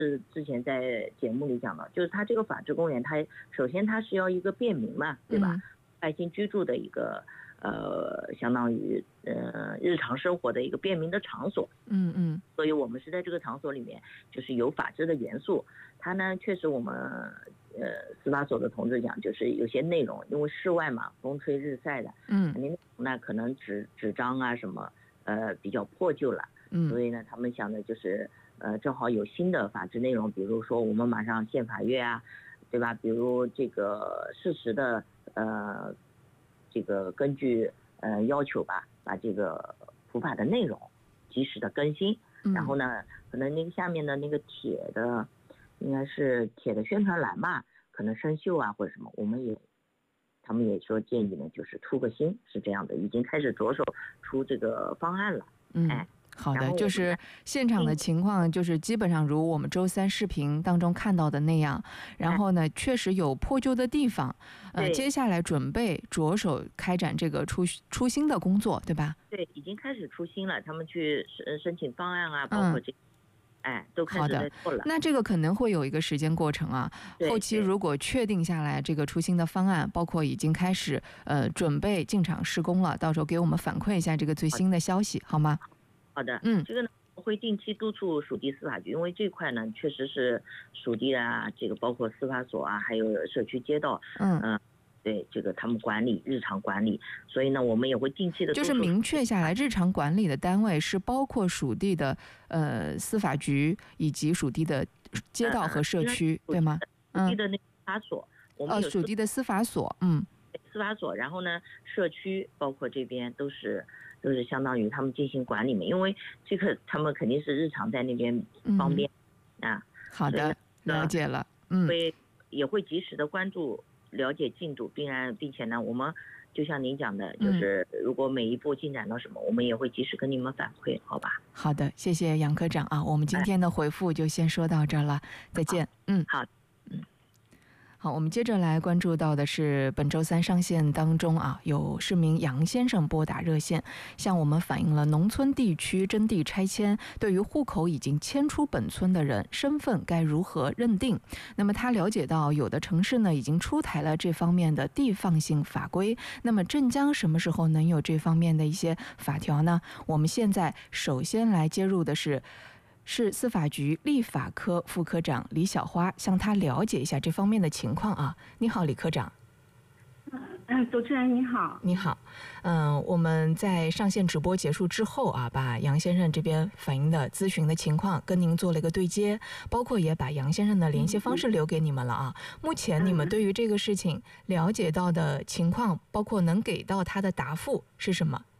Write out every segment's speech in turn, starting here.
是之前在节目里讲的，就是它这个法治公园，它首先它是要一个便民嘛，对吧？百姓居住的一个相当于日常生活的一个便民的场所。所以我们是在这个场所里面，就是有法治的元素。它呢，确实我们司法所的同志讲，就是有些内容，因为室外嘛，风吹日晒的，那可能纸张啊什么比较破旧了，所以呢，他们想的就是正好有新的法治内容，比如说我们马上宪法月啊，对吧？比如这个适时的这个根据要求吧，把这个普法的内容及时的更新，然后呢，可能那个下面的那个铁的，应该是铁的宣传栏吧，可能生锈啊或者什么，他们也说建议呢，就是出个新，是这样的，已经开始着手出这个方案了。 好的，就是现场的情况就是基本上如我们周三视频当中看到的那样，然后呢确实有破旧的地方，接下来准备着手开展这个出新的工作，对吧？对，已经开始出新了，他们去申请方案啊，包括这个都开始在做了。好的，那这个可能会有一个时间过程啊。后期如果确定下来这个出新的方案，包括已经开始准备进场施工了，到时候给我们反馈一下这个最新的消息，好吗？好的，这个呢会定期督促属地司法局，因为这块呢确实是属地啊，这个包括司法所啊，还有社区街道，对这个他们管理日常管理，所以呢我们也会定期的就是明确下来，日常管理的单位是包括属地的司法局以及属地的街道和社区，对吗？属地的那个司法所，我们有属地的司法所，司法所，然后呢社区包括这边都是相当于他们进行管理嘛，因为这个他们肯定是日常在那边方便啊。好的，了解了。也会及时的关注了解进度，并且呢，我们就像您讲的，就是如果每一步进展到什么，我们也会及时跟你们反馈，好吧？好的，谢谢杨科长啊，我们今天的回复就先说到这儿了，再见。好。好，我们接着来关注到的是本周三上线当中啊，有市民杨先生拨打热线，向我们反映了农村地区征地拆迁对于户口已经迁出本村的人身份该如何认定。那么他了解到有的城市呢已经出台了这方面的地方性法规，那么镇江什么时候能有这方面的一些法条呢？我们现在首先来接入的是市司法局立法科副科长李小花，向他了解一下这方面的情况啊。你好，李科长。 主持人你好。 你好。我们在上线直播结束之后啊，把杨先生这边反映的咨询的情况跟您做了一个对接，包括也把杨先生的联系方式留给你们了啊。目前你们对于这个事情了解到的情况，包括能给到他的答复是什么？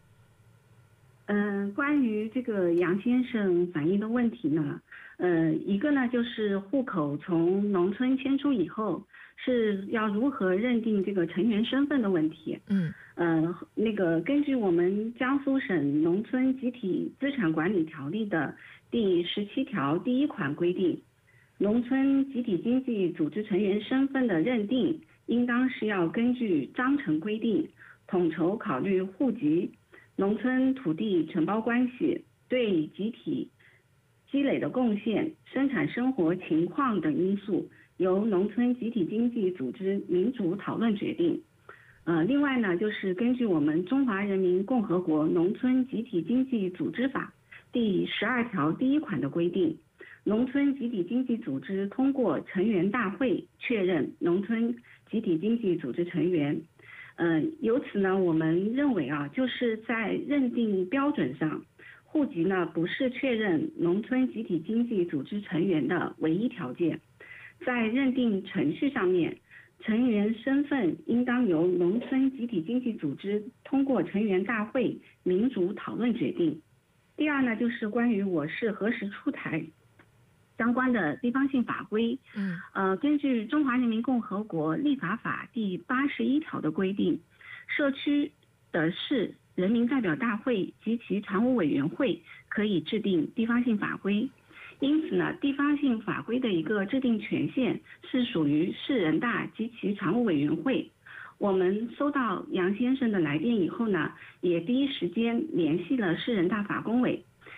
关于这个杨先生反映的问题呢，一个呢就是户口从农村迁出以后是要如何认定这个成员身份的问题。那个根据我们江苏省农村集体资产管理条例的第17条第1款规定，农村集体经济组织成员身份的认定，应当是要根据章程规定，统筹考虑户籍、农村土地承包关系、对集体积累的贡献、生产生活情况等因素，由农村集体经济组织民主讨论决定。另外呢，就是根据我们中华人民共和国农村集体经济组织法第12条第1款的规定，农村集体经济组织通过成员大会确认农村集体经济组织成员。由此呢，我们认为啊，就是在认定标准上，户籍呢不是确认农村集体经济组织成员的唯一条件。在认定程序上面，成员身份应当由农村集体经济组织通过成员大会民主讨论决定。第二呢，就是关于我市何时出台相关的地方性法规。根据中华人民共和国立法法第81条的规定，社区的市人民代表大会及其常务委员会可以制定地方性法规。因此呢，地方性法规的一个制定权限是属于市人大及其常务委员会。我们收到杨先生的来电以后呢，也第一时间联系了市人大法工委，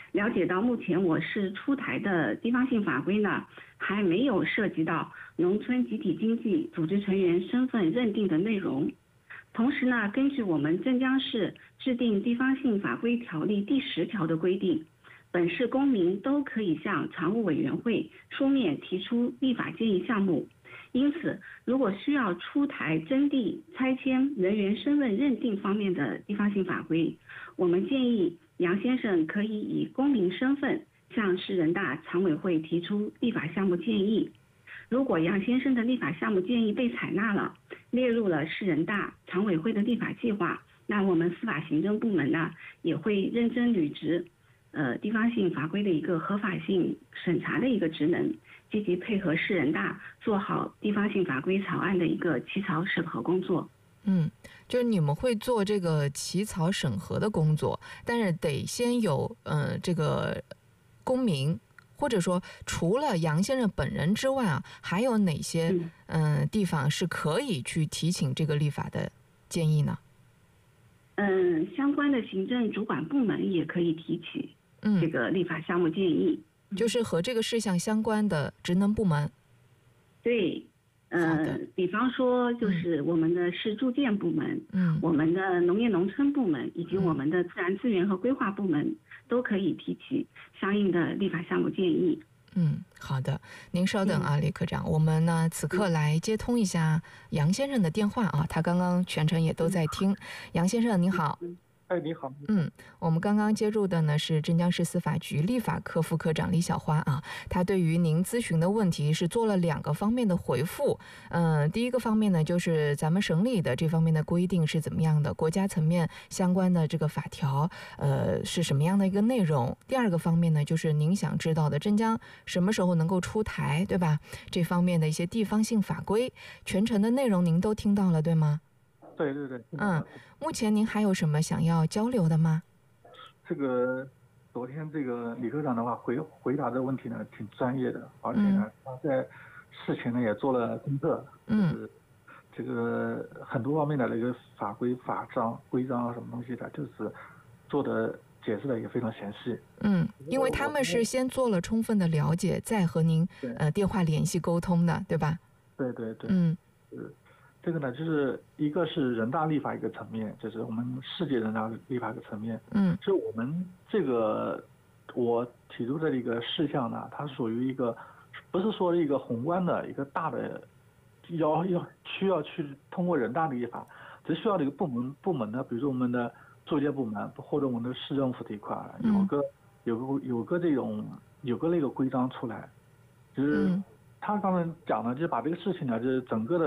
了解到目前我市出台的地方性法规呢，还没有涉及到农村集体经济组织成员身份认定的内容。同时呢，根据我们镇江市制定地方性法规条例第10条的规定，本市公民都可以向常务委员会书面提出立法建议项目。因此，如果需要出台征地、拆迁、人员身份认定方面的地方性法规，我们建议杨先生可以以公民身份向市人大常委会提出立法项目建议。如果杨先生的立法项目建议被采纳了，列入了市人大常委会的立法计划，那我们司法行政部门呢，也会认真履职地方性法规的一个合法性审查的一个职能，积极配合市人大做好地方性法规草案的一个起草审核工作。 就是你们会做这个起草审核的工作，但是得先有这个公民，或者说除了杨先生本人之外啊，还有哪些地方是可以去提请这个立法的建议呢？ 相关的行政主管部门也可以提起这个立法项目建议， 就是和这个事项相关的职能部门。 对，比方说就是我们的市住建部门，我们的农业农村部门，以及我们的自然资源和规划部门，都可以提起相应的立法项目建议。 好的，您稍等啊，李科长，我们呢此刻来接通一下杨先生的电话啊，他刚刚全程也都在听。杨先生您好。 你好。 我们刚刚接入的呢是镇江市司法局立法科副科长李小花啊，他对于您咨询的问题是做了2个方面的回复。第一个方面呢，就是咱们省里的这方面的规定是怎么样的，国家层面相关的这个法条是什么样的一个内容。第二个方面呢，就是您想知道的镇江什么时候能够出台，对吧？这方面的一些地方性法规，全程的内容您都听到了，对吗？ 对。 目前您还有什么想要交流的吗？ 这个昨天这个李科长的话回答的问题呢挺专业的，而且呢他在事前呢也做了功课，就是这个很多方面的这个法规、法章、规章啊什么东西的，就是做的解释的也非常详细。 因为他们是先做了充分的了解，再和您电话联系沟通的，对吧？ 对。这个呢，就是一个是人大立法一个层面，就是我们世界人大立法一个层面。就是我们这个我提出的一个事项呢，它属于一个不是说一个宏观的一个大的需要去通过人大立法，只需要这个部门呢，比如说我们的住建部门或者我们的市政府这一块有个那个规章出来，就是他刚才讲的，就是把这个事情呢，就是整个的